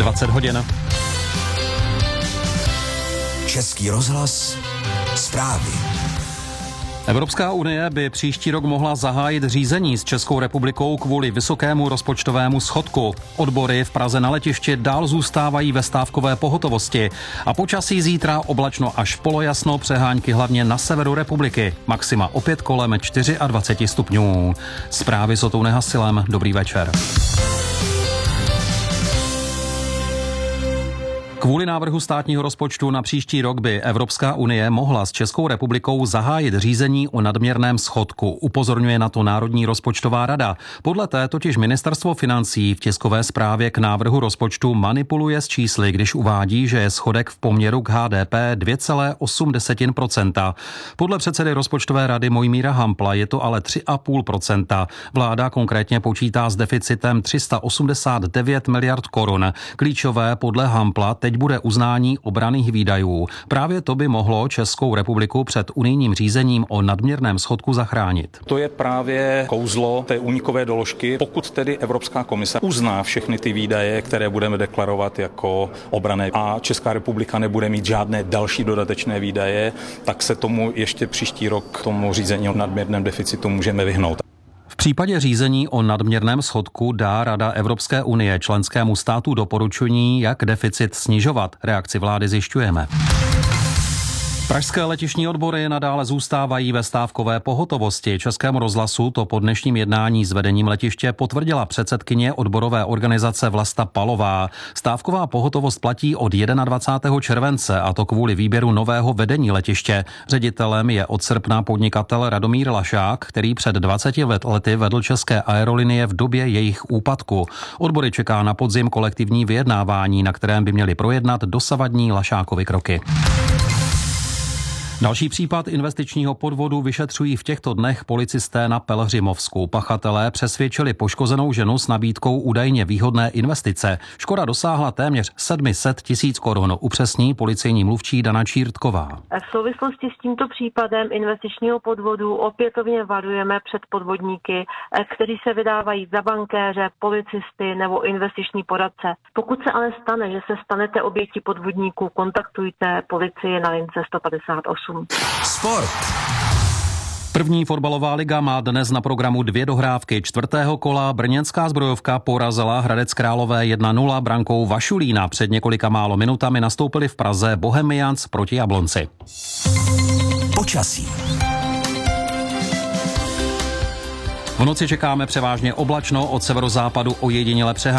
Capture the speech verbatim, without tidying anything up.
dvacet hodin. Český rozhlas, zprávy. Evropská unie by příští rok mohla zahájit řízení s Českou republikou kvůli vysokému rozpočtovému schodku. Odbory v Praze na letišti dál zůstávají ve stávkové pohotovosti. A počasí zítra oblačno až polojasno, přehánky hlavně na severu republiky. Maxima opět kolem dvacet čtyři stupňů. Zprávy s Otou Hasilem. Dobrý večer. Kvůli návrhu státního rozpočtu na příští rok by Evropská unie mohla s Českou republikou zahájit řízení o nadměrném schodku. Upozorňuje na to Národní rozpočtová rada. Podle té totiž ministerstvo financí v tiskové zprávě k návrhu rozpočtu manipuluje s čísly, když uvádí, že je schodek v poměru k H D P dvě celá osm procenta. Podle předsedy rozpočtové rady Mojmíra Hampla je to ale tři celá pět procenta. Vláda konkrétně počítá s deficitem tři sta osmdesát devět miliard korun. Klíčové podle Hampla teď bude uznání obranných výdajů. Právě to by mohlo Českou republiku před unijním řízením o nadměrném schodku zachránit. To je právě kouzlo té únikové doložky. Pokud tedy Evropská komise uzná všechny ty výdaje, které budeme deklarovat jako obranné, a Česká republika nebude mít žádné další dodatečné výdaje, tak se tomu ještě příští rok tomu řízení o nadměrném deficitu můžeme vyhnout. V případě řízení o nadměrném schodku dá Rada Evropské unie členskému státu doporučení, jak deficit snižovat. Reakci vlády zjišťujeme. Pražské letištní odbory nadále zůstávají ve stávkové pohotovosti. Českému rozhlasu to po dnešním jednání s vedením letiště potvrdila předsedkyně odborové organizace Vlasta Palová. Stávková pohotovost platí od dvacátého prvního července, a to kvůli výběru nového vedení letiště. Ředitelem je od srpna podnikatel Radomír Lašák, který před dvaceti lety vedl České aerolinie v době jejich úpadku. Odbory čeká na podzim kolektivní vyjednávání, na kterém by měli projednat dosavadní Lašákovy kroky. Další případ investičního podvodu vyšetřují v těchto dnech policisté na Pelhřimovsku. Pachatelé přesvědčili poškozenou ženu s nabídkou údajně výhodné investice. Škoda dosáhla téměř sedm set tisíc korun, upřesní policejní mluvčí Dana Čírtková. V souvislosti s tímto případem investičního podvodu opětovně varujeme před podvodníky, kteří se vydávají za bankéře, policisty nebo investiční poradce. Pokud se ale stane, že se stanete obětí podvodníků, kontaktujte policii na lince sto padesát osm. Sport. První fotbalová liga má dnes na programu dvě dohrávky. Čtvrtého kola brněnská Zbrojovka porazila Hradec Králové jedna nula brankou Vašulína. Před několika málo minutami nastoupili v Praze Bohemians proti Jablonci. Počasí. V noci čekáme převážně oblačno, od severozápadu ojediněle přehánky.